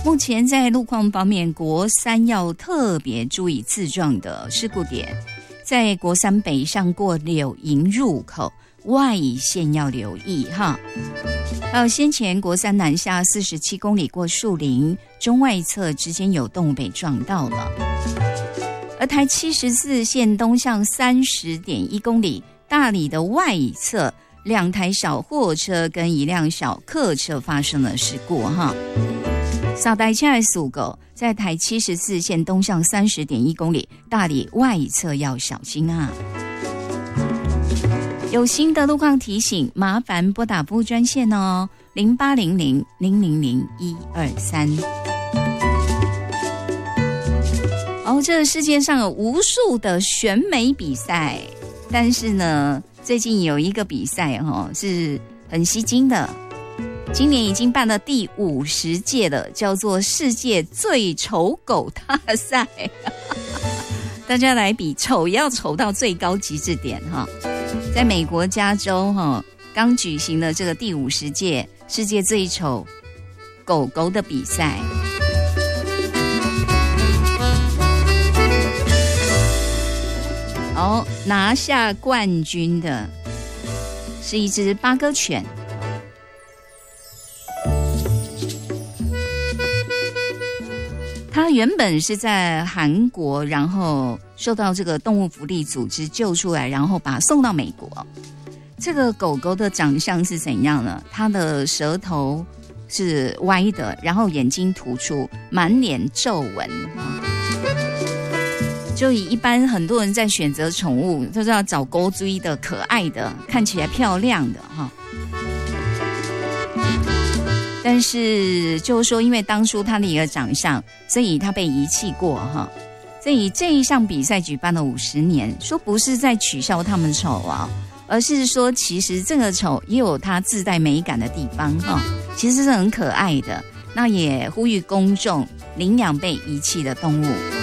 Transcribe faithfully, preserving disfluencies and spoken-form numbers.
目前在路况方面，国三要特别注意自撞的事故点，在国三北上过柳营入口外线要留意哈。还有先前国三南下四十七公里过树林中外侧之间有动物被撞到了。而台七十四线东向三十点一公里大里的外侧，两台小货车跟一辆小客车发生了事故哈。小台车的事故在台七十四线东向三十点一公里大里外侧要小心啊。有新的路况提醒，麻烦拨打服务专线哦，零八零零零零零一二三。哦，这个世界上有无数的选美比赛，但是呢，最近有一个比赛哦是很吸睛的，今年已经办了第五十届了，叫做世界最丑狗大赛。大家来比丑，要丑到最高极致点哈。在美国加州哈，刚举行了这个第五十届世界最丑狗狗的比赛。哦，拿下冠军的是一只巴哥犬。它原本是在韩国，然后受到这个动物福利组织救出来，然后把它送到美国。这个狗狗的长相是怎样呢？它的舌头是歪的，然后眼睛突出，满脸皱纹。就以一般很多人在选择宠物，就是要找狗追的、可爱的、看起来漂亮的哈。但是就是说，因为当初他的一个长相，所以他被遗弃过哈。所以这一项比赛举办了五十年，说不是在取笑他们丑啊，而是说其实这个丑也有它自带美感的地方哈，其实是很可爱的。那也呼吁公众领养被遗弃的动物。